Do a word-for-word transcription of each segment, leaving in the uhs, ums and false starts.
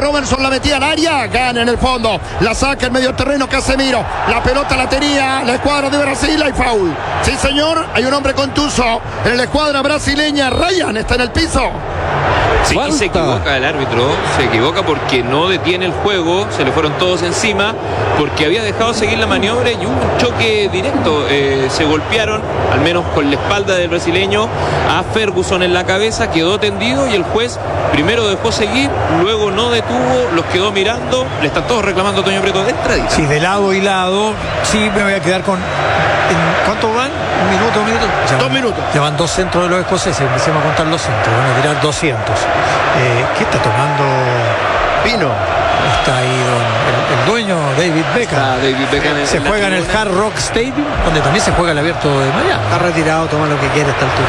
Robertson la metía al área, gana en el fondo, la saca en medio terreno Casemiro, la pelota la tenía la escuadra de Brasil, hay foul. Sí señor, hay un hombre contuso en la escuadra brasileña. Ryan está en el piso. Sí, y se equivoca el árbitro, se equivoca porque no detiene el juego, se le fueron todos encima, porque había dejado seguir la maniobra y hubo un choque directo, eh, se golpearon, al menos con la espalda del brasileño, a Ferguson en la cabeza, quedó tendido y el juez primero dejó seguir, luego no detuvo, los quedó mirando, le están todos reclamando a Toño Prieto de entradita. Sí, de lado y lado, sí me voy a quedar con... ¿En cuánto van? ¿Un minuto, un minuto? Ya dos van, minutos. Ya van dos centros de los escoceses, empecemos a contar los centros, van a tirar doscientos. Eh, ¿Qué está tomando? Vino. Está ahí don, el, el dueño David Beckham. Está David Beckham en se la juega en el tribuna. Hard Rock Stadium, donde también se juega el Abierto de Miami. Está retirado, toma lo que quiere a esta altura.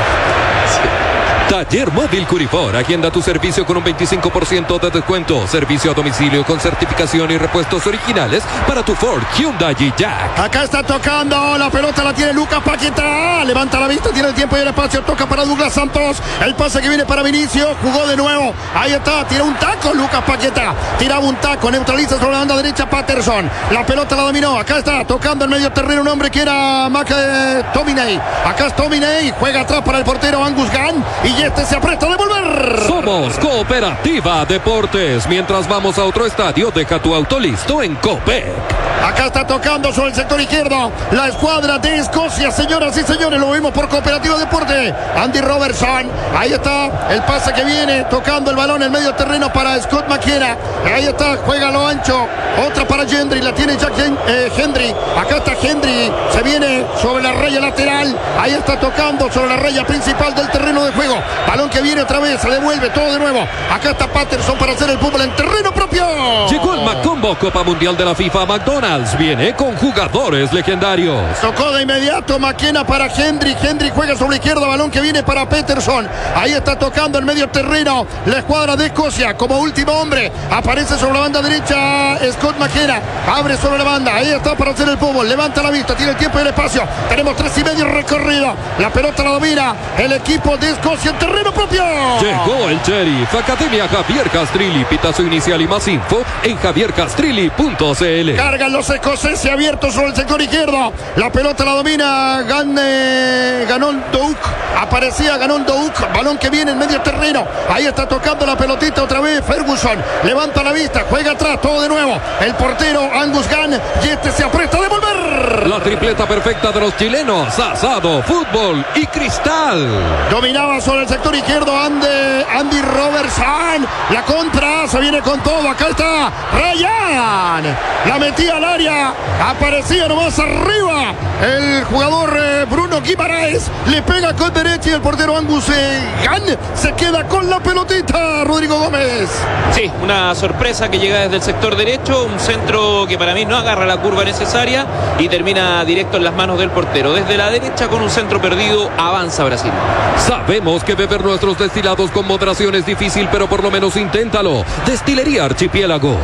Taller Móvil Curifor, agenda tu servicio con un veinticinco por ciento de descuento. Servicio a domicilio con certificación y repuestos originales para tu Ford, Hyundai y Jack. Acá está tocando, la pelota la tiene Lucas Paquetá, levanta la vista, tiene el tiempo y el espacio, toca para Douglas Santos, el pase que viene para Vinicius, jugó de nuevo, ahí está, tira un taco Lucas Paquetá, tiraba un taco, neutraliza sobre la banda derecha Patterson, la pelota la dominó, acá está tocando en medio terreno un hombre que era Tominey, acá es Tominey, juega atrás para el portero Angus Gunn y este se apresta a devolver. Somos Cooperativa Deportes. Mientras vamos a otro estadio, deja tu auto listo en Copec. Acá está tocando sobre el sector izquierdo la escuadra de Escocia, señoras y señores, lo vimos por Cooperativa Deporte. Andy Robertson, ahí está el pase que viene, tocando el balón en medio terreno para Scott McKenna. Ahí está, juega a lo ancho, otra para Hendry, la tiene Jack eh, Hendry. Acá está Hendry, se viene sobre la raya lateral, ahí está tocando sobre la raya principal del terreno de juego. Balón que viene otra vez, se devuelve todo de nuevo. Acá está Patterson para hacer el fútbol en terreno propio. Llegó el Macombo Copa Mundial de la FIFA. McDonald's viene con jugadores legendarios. Tocó de inmediato McKenna para Hendry. Hendry juega sobre la izquierda, balón que viene para Patterson. Ahí está tocando en medio terreno la escuadra de Escocia. Como último hombre, aparece sobre la banda derecha Scott McKenna. Abre sobre la banda, ahí está para hacer el fútbol. Levanta la vista, tiene el tiempo y el espacio. Tenemos tres y medio recorrido. La pelota la domina el equipo de Escocia en terreno propio. Llegó el Sheriff. Academia Javier Castrilli. Pita su inicial y más info en javier castrilli punto c l. Cargan los escoceses abiertos sobre el sector izquierdo. La pelota la domina Gane, Ganon Douk. Aparecía Ganon Douk. Balón que viene en medio terreno. Ahí está tocando la pelotita otra vez Ferguson. Levanta la vista. Juega atrás. Todo de nuevo. El portero Angus Gunn. Y este se apresta a devolver. La tripleta perfecta de los chilenos. Asado, fútbol y cristal. Dominaba sobre el sector izquierdo Andy, Andy Robertson. La contra. Se viene con todo. Acá está Ryan. La metía al área. Aparecía nomás arriba. El jugador eh, Bruno Guimaraes. Le pega con derecha y el portero Angus eh, Gunn se queda con la pelotita. Rodrigo Gómez. Sí, una sorpresa que llega desde el sector derecho. Un centro que para mí no agarra la curva necesaria y termina directo en las manos del portero. Desde la derecha con un centro perdido avanza Brasil. Sabemos que beber nuestros destilados con moderación es difícil, pero por lo menos inténtalo. Destilería Archipiélago.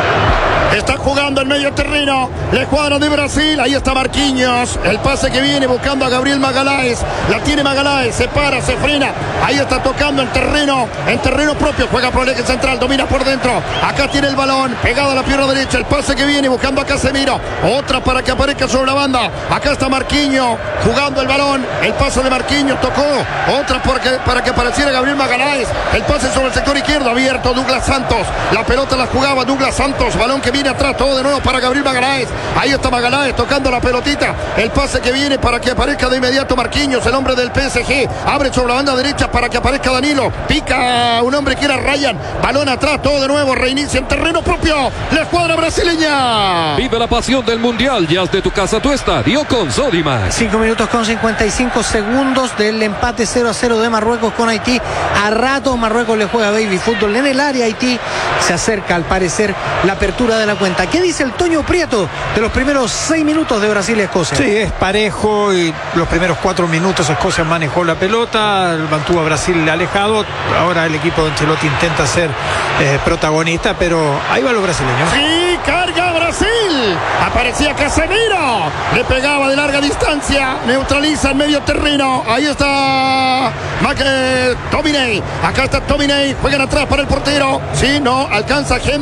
Está jugando en medio terreno la escuadra de Brasil. Ahí está Marquinhos. El pase que viene buscando a Gabriel Magaláes. La tiene Magaláes. Se para, se frena. Ahí está tocando en terreno. En terreno propio. Juega por el eje central. Domina por dentro. Acá tiene el balón. Pegado a la pierna derecha. El pase que viene buscando a Casemiro. Otra para que aparezca sobre la banda. Acá está Marquinhos jugando el balón. El pase de Marquinhos tocó. Otra porque, para que apareciera Gabriel Magaláes. El pase sobre el sector izquierdo. Abierto Douglas Santos. La pelota la jugaba Douglas Santos. Balón que viene atrás, todo de nuevo para Gabriel Magaláes. Ahí está Magaláes tocando la pelotita. El pase que viene para que aparezca de inmediato Marquinhos, el hombre del P S G. Abre sobre la banda derecha para que aparezca Danilo. Pica un hombre que era Ryan. Balón atrás, todo de nuevo. Reinicia en terreno propio la escuadra brasileña. Vive la pasión del mundial. Ya de tu casa, tu estadio con Sodimac. cinco minutos con cincuenta y cinco segundos del empate cero a cero de Marruecos con Haití. A rato Marruecos le juega baby fútbol en el área. Haití se acerca al parecer la apertura de la cuenta. ¿Qué dice el Toño Prieto de los primeros seis minutos de Brasil y Escocia? Sí, es parejo y los primeros cuatro minutos Escocia manejó la pelota, mantuvo a Brasil alejado. Ahora el equipo de Ancelotti intenta ser eh, protagonista, pero ahí va los brasileños. Sí, carga Brasil. Aparecía Casemiro. Le pegaba de larga distancia. Neutraliza en medio terreno. Ahí está Mac eh, Tominey. Acá está Tominey. Juegan atrás para el portero. Sí, no alcanza gente.